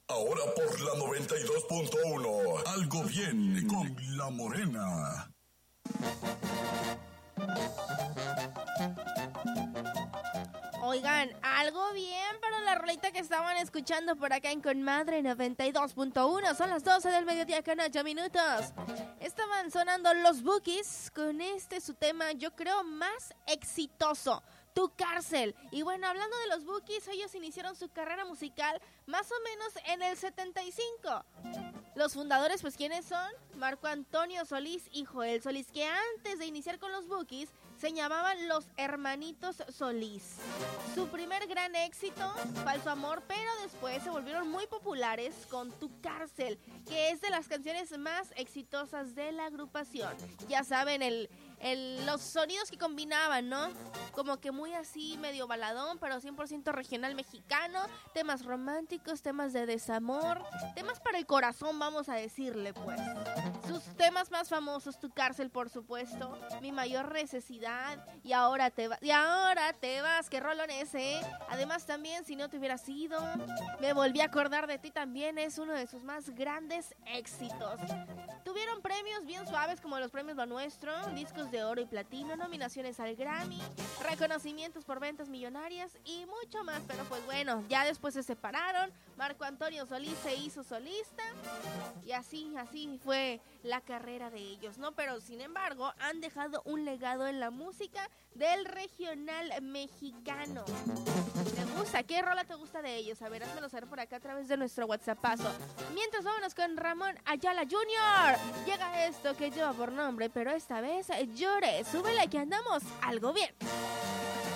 Ahora por la 92.1. Algo bien con La Morena. Oigan, algo bien para la rolita que estaban escuchando por acá en Conmadre 92.1. Son las 12 del mediodía con 8 minutos. Estaban sonando los Bukis con su tema, yo creo, más exitoso. Tu Cárcel. Y bueno, hablando de los Bukis, ellos iniciaron su carrera musical más o menos en el 75. Los fundadores, pues, ¿quiénes son? Marco Antonio Solís y Joel Solís, que antes de iniciar con los Bukis se llamaban los Hermanitos Solís. Su primer gran éxito, Falso Amor, pero después se volvieron muy populares con Tu Cárcel, que es de las canciones más exitosas de la agrupación. Ya saben, los sonidos que combinaban, ¿no? Como que muy así, medio baladón, pero 100% regional mexicano, temas románticos, temas de desamor, temas para el corazón, vamos a decirle, pues. Sus temas más famosos, Tu Cárcel, por supuesto, Mi Mayor Necesidad, y ahora te vas, qué rolón ese, ¿eh? Además también, Si no te hubieras ido, Me volví a acordar de ti, también es uno de sus más grandes éxitos. Tuvieron premios bien suaves como los premios Lo Nuestro, discos de oro y platino, nominaciones al Grammy, reconocimientos por ventas millonarias y mucho más, pero pues bueno, ya después se separaron, Marco Antonio Solís se hizo solista y así fue la carrera de ellos, ¿no? Pero sin embargo han dejado un legado en la música del regional mexicano. ¿Te gusta? ¿Qué rola te gusta de ellos? A ver, házmelo saber por acá a través de nuestro WhatsAppazo. Mientras, vámonos con Ramón Ayala Jr. Llega esto que lleva por nombre, pero esta vez Lloré. Súbele que andamos algo bien.